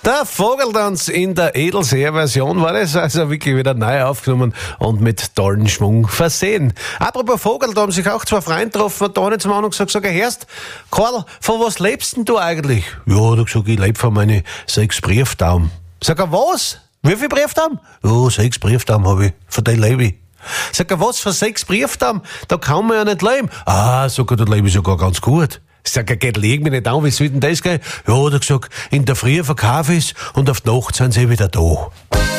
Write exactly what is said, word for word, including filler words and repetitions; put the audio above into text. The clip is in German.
Der Vogeltanz in der Edelseher-Version war das also wirklich wieder neu aufgenommen und mit tollen Schwung versehen. Apropos Vogel, da haben sich auch zwei Freunde getroffen und da hat zum anderen gesagt, sag, hörst, Karl, von was lebst denn du eigentlich? Ja, hat er gesagt, ich lebe von meinen sechs Brieftauben. Sag er, was? Wie viele Brieftauben? Ja, sechs Brieftauben habe ich, von denen lebe ich. Sag er, was für sechs Brieftauben? Da kann man ja nicht leben. Ah, sag er, da lebe ich sogar ganz gut. Sag er, geht, leg mich nicht an, wie soll denn das gehen? Ja, hat er gesagt, in der Früh verkaufe ich's und auf die Nacht sind sie wieder da.